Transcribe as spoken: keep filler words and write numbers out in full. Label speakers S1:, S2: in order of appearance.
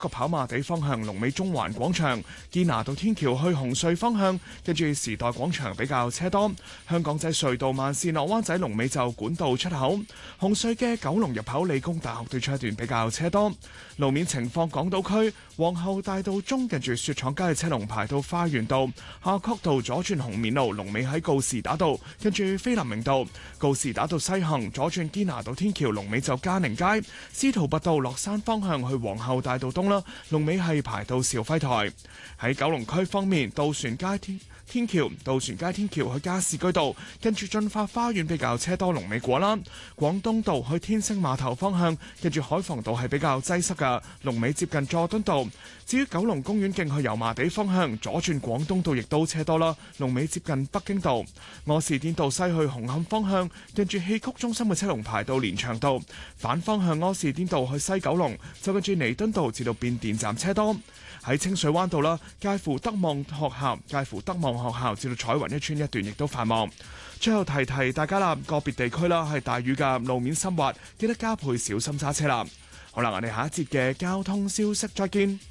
S1: 個跑馬地方向龍尾中環廣場，堅拿道天橋去紅隧方向，跟住時代廣場比較車多。香港仔隧道慢線落灣仔龍尾就管道出口，紅隧嘅九龍入口理工大學對出一段比較車多。路面情況，港島區皇后大道中近住雪廠街嘅車龍排到花園道，夏慤道左轉紅棉路龍尾喺告士打道，跟住菲林明道告士打道西行左轉堅拿道天橋龍尾就嘉寧街，司徒拔道落山方向去皇后大道東啦，龍尾係排到肇輝台。喺九龍區方面，渡船街天天橋渡船街天橋去加士居道，跟住進發花園比較車多龍尾果欄。廣東道去天星碼頭方向，跟住海防道係比較擠塞噶，龍尾接近佐敦道。至於九龍公園徑去油麻地方向，左轉廣東道亦都車多啦，龍尾接近北京道。柯士甸道西去紅磡方向，跟住戲曲中心嘅車龍排到連翔道。反方向柯士甸道去西九龍，就跟住彌敦道至到變電站車多。喺清水灣道啦，介乎德望學校介乎德望學校至到彩雲一村一段亦都繁忙。最後提提大家啦，個別地區啦係大雨嘅，路面濕滑，記得加倍小心揸車啦。好啦，我哋下一節嘅交通消息再見。